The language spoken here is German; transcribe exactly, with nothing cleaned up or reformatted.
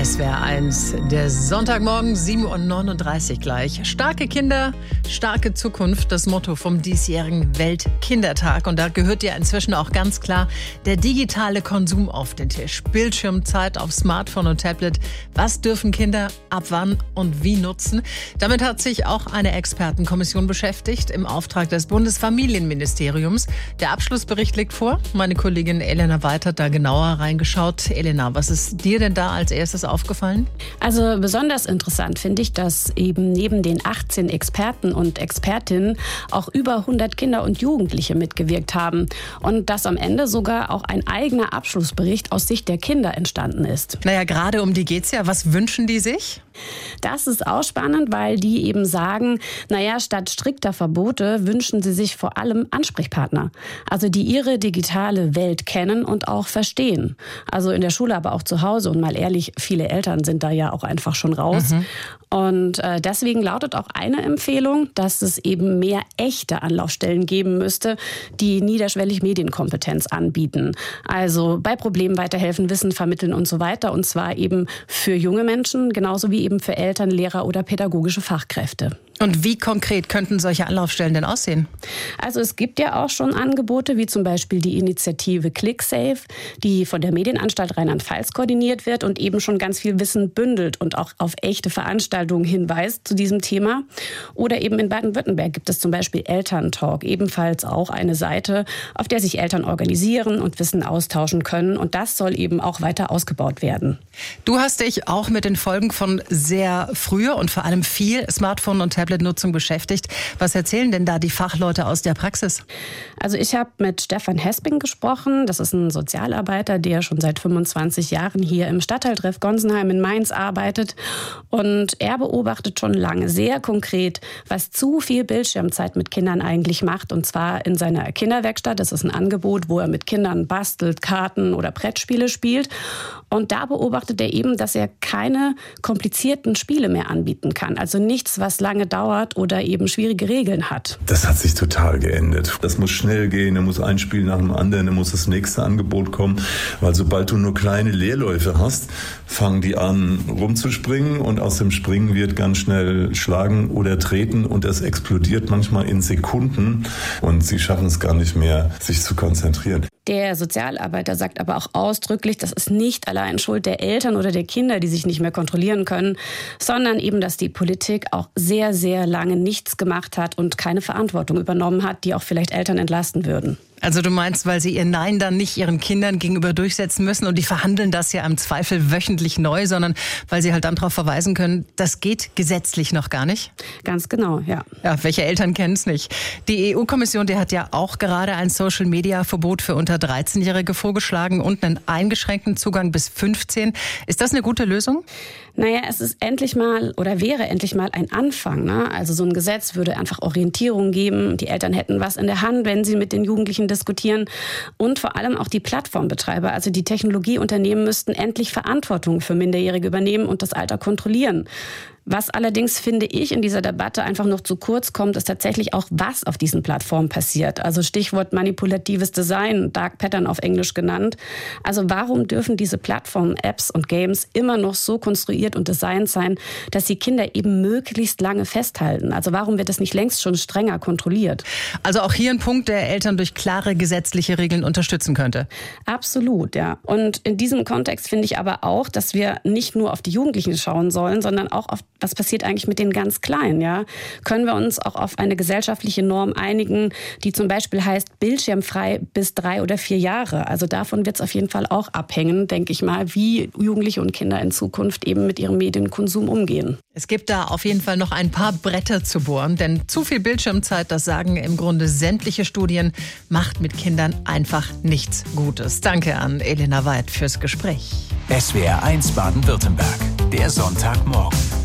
S W R eins, der Sonntagmorgen, sieben Uhr neununddreißig gleich. Starke Kinder, starke Zukunft, das Motto vom diesjährigen Weltkindertag. Und da gehört ja inzwischen auch ganz klar der digitale Konsum auf den Tisch. Bildschirmzeit auf Smartphone und Tablet. Was dürfen Kinder ab wann und wie nutzen? Damit hat sich auch eine Expertenkommission beschäftigt im Auftrag des Bundesfamilienministeriums. Der Abschlussbericht liegt vor. Meine Kollegin Elena Weid hat da genauer reingeschaut. Elena, was ist dir denn da als erstes aufgefallen? Also besonders interessant finde ich, dass eben neben den achtzehn Experten und Expertinnen auch über hundert Kinder und Jugendliche mitgewirkt haben. Und dass am Ende sogar auch ein eigener Abschlussbericht aus Sicht der Kinder entstanden ist. Naja, gerade um die geht's ja. Was wünschen die sich? Das ist auch spannend, weil die eben sagen, naja, statt strikter Verbote wünschen sie sich vor allem Ansprechpartner. Also die ihre digitale Welt kennen und auch verstehen. Also in der Schule, aber auch zu Hause. Und mal ehrlich, viele Eltern sind da ja auch einfach schon raus. Mhm. Und äh, deswegen lautet auch eine Empfehlung, dass es eben mehr echte Anlaufstellen geben müsste, die niederschwellig Medienkompetenz anbieten. Also bei Problemen weiterhelfen, Wissen vermitteln und so weiter. Und zwar eben für junge Menschen, genauso wie eben für Eltern, Lehrer oder pädagogische Fachkräfte. Und wie konkret könnten solche Anlaufstellen denn aussehen? Also es gibt ja auch schon Angebote, wie zum Beispiel die Initiative ClickSafe, die von der Medienanstalt Rheinland-Pfalz koordiniert wird und eben schon ganz viel Wissen bündelt und auch auf echte Veranstaltungen hinweist zu diesem Thema. Oder eben in Baden-Württemberg gibt es zum Beispiel Elterntalk, ebenfalls auch eine Seite, auf der sich Eltern organisieren und Wissen austauschen können. Und das soll eben auch weiter ausgebaut werden. Du hast dich auch mit den Folgen von sehr früher und vor allem viel Smartphone- und Tablet-Nutzung beschäftigt. Was erzählen denn da die Fachleute aus der Praxis? Also ich habe mit Stefan Hesping gesprochen. Das ist ein Sozialarbeiter, der schon seit fünfundzwanzig Jahren hier im Stadtteiltreff Gonsenheim in Mainz arbeitet. Und er beobachtet schon lange sehr konkret, was zu viel Bildschirmzeit mit Kindern eigentlich macht. Und zwar in seiner Kinderwerkstatt. Das ist ein Angebot, wo er mit Kindern bastelt, Karten oder Brettspiele spielt. Und da beobachtet er eben, dass er keine komplizierten Spiele mehr anbieten kann. Also nichts, was lange dauert oder eben schwierige Regeln hat. Das hat sich total geändert. Das muss schnell gehen, da muss ein Spiel nach dem anderen, da muss das nächste Angebot kommen. Weil sobald du nur kleine Leerläufe hast, fangen die an rumzuspringen und aus dem Springen wird ganz schnell schlagen oder treten und das explodiert manchmal in Sekunden und sie schaffen es gar nicht mehr, sich zu konzentrieren. Der Sozialarbeiter sagt aber auch ausdrücklich, das ist nicht allein Schuld der Eltern oder der Kinder, die sich nicht mehr kontrollieren können, sondern eben, dass die Politik auch sehr, sehr lange nichts gemacht hat und keine Verantwortung übernommen hat, die auch vielleicht Eltern entlasten würden. Also du meinst, weil sie ihr Nein dann nicht ihren Kindern gegenüber durchsetzen müssen und die verhandeln das ja im Zweifel wöchentlich neu, sondern weil sie halt dann darauf verweisen können, das geht gesetzlich noch gar nicht? Ganz genau, ja. Ja, welche Eltern kennen es nicht? Die E U-Kommission, die hat ja auch gerade ein Social-Media-Verbot für unter dreizehnjährige vorgeschlagen und einen eingeschränkten Zugang bis fünfzehn. Ist das eine gute Lösung? Naja, es ist endlich mal oder wäre endlich mal ein Anfang. Ne? Also so ein Gesetz würde einfach Orientierung geben. Die Eltern hätten was in der Hand, wenn sie mit den Jugendlichen diskutieren. Und vor allem auch die Plattformbetreiber, also die Technologieunternehmen, müssten endlich Verantwortung für Minderjährige übernehmen und das Alter kontrollieren. Was allerdings, finde ich, in dieser Debatte einfach noch zu kurz kommt, ist tatsächlich auch, was auf diesen Plattformen passiert. Also Stichwort manipulatives Design, Dark Pattern auf Englisch genannt. Also warum dürfen diese Plattformen, Apps und Games immer noch so konstruiert und designt sein, dass sie Kinder eben möglichst lange festhalten? Also warum wird das nicht längst schon strenger kontrolliert? Also auch hier ein Punkt, der Eltern durch klare gesetzliche Regeln unterstützen könnte. Absolut, ja. Und in diesem Kontext finde ich aber auch, dass wir nicht nur auf die Jugendlichen schauen sollen, sondern auch auf was passiert eigentlich mit den ganz Kleinen, ja? Können wir uns auch auf eine gesellschaftliche Norm einigen, die zum Beispiel heißt, bildschirmfrei bis drei oder vier Jahre? Also davon wird es auf jeden Fall auch abhängen, denke ich mal, wie Jugendliche und Kinder in Zukunft eben mit ihrem Medienkonsum umgehen. Es gibt da auf jeden Fall noch ein paar Bretter zu bohren, denn zu viel Bildschirmzeit, das sagen im Grunde sämtliche Studien, macht mit Kindern einfach nichts Gutes. Danke an Elena Weid fürs Gespräch. S W R eins Baden-Württemberg, der Sonntagmorgen.